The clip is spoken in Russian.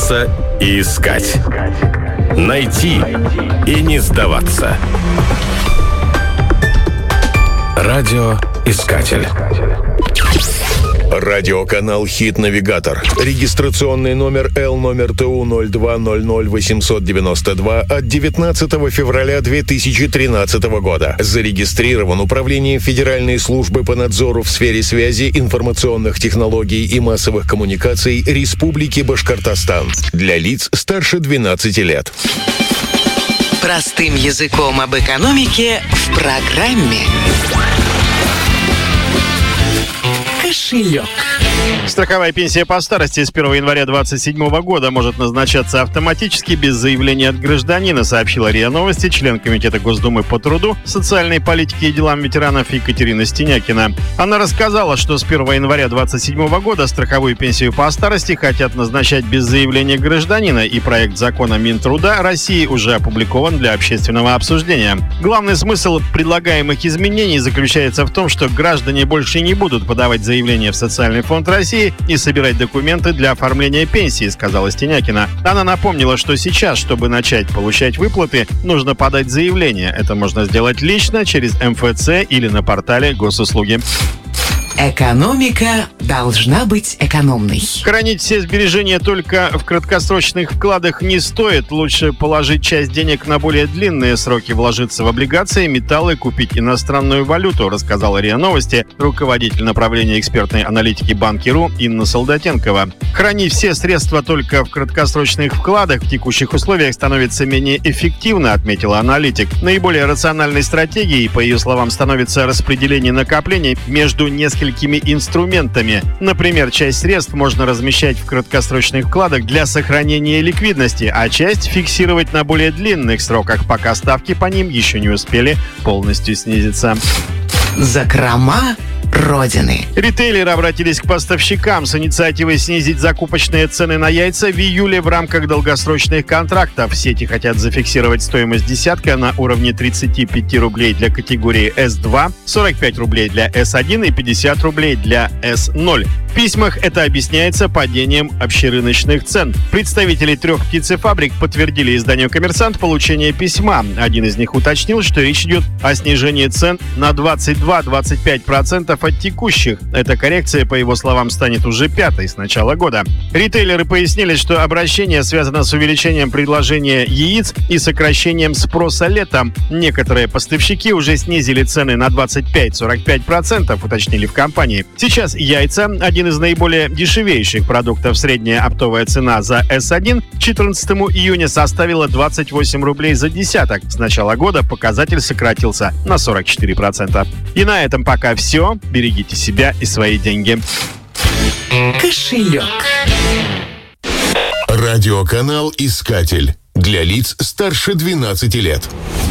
бояться и искать. Найти и не сдаваться. Радиоискатель. Радиоканал «Хит-навигатор». Регистрационный номер L-номер ТУ-0200-892 от 19 февраля 2013 года. Зарегистрирован Управлением Федеральной службы по надзору в сфере связи, информационных технологий и массовых коммуникаций Республики Башкортостан. Для лиц старше 12 лет. Простым языком об экономике в программе «Кошелек». Страховая пенсия по старости с 1 января 2027 года может назначаться автоматически без заявления от гражданина, сообщила РИА Новости член Комитета Госдумы по труду, социальной политике и делам ветеранов Екатерина Стенякина. Она рассказала, что с 1 января 2027 года страховую пенсию по старости хотят назначать без заявления гражданина, и проект закона Минтруда России уже опубликован для общественного обсуждения. Главный смысл предлагаемых изменений заключается в том, что граждане больше не будут подавать заявление в Социальный фонд России и собирать документы для оформления пенсии, сказала Стенякина. Она напомнила, что сейчас, чтобы начать получать выплаты, нужно подать заявление. Это можно сделать лично через МФЦ или на портале Госуслуги. Экономика должна быть экономной. Хранить все сбережения только в краткосрочных вкладах не стоит. Лучше положить часть денег на более длинные сроки, вложиться в облигации, металлы, купить иностранную валюту, рассказала РИА Новости руководитель направления экспертной аналитики Банки.ру Инна Солдатенкова. Хранить все средства только в краткосрочных вкладах в текущих условиях становится менее эффективно, отметила аналитик. Наиболее рациональной стратегией, по ее словам, становится распределение накоплений между несколькими инструментами. Например, часть средств можно размещать в краткосрочных вкладах для сохранения ликвидности, а часть фиксировать на более длинных сроках, пока ставки по ним еще не успели полностью снизиться. Закрома Родины. Ритейлеры обратились к поставщикам с инициативой снизить закупочные цены на яйца в июле в рамках долгосрочных контрактов. Сети хотят зафиксировать стоимость десятка на уровне 35 рублей для категории S2, 45 рублей для S1 и 50 рублей для S0. В письмах это объясняется падением общерыночных цен. Представители 3 птицефабрик подтвердили изданию «Коммерсант» получение письма. Один из них уточнил, что речь идет о снижении цен на 22-25% от текущих. Эта коррекция, по его словам, станет уже 5-й с начала года. Ритейлеры пояснили, что обращение связано с увеличением предложения яиц и сокращением спроса летом. Некоторые поставщики уже снизили цены на 25-45%, уточнили в компании. Сейчас яйца – один из наиболее дешевейших продуктов. Средняя оптовая цена за S1 к 14 июня составила 28 рублей за десяток. С начала года показатель сократился на 44%. И на этом пока все. Берегите себя и свои деньги. Кошелек. Радиоканал «Искатель». Для лиц старше 12 лет.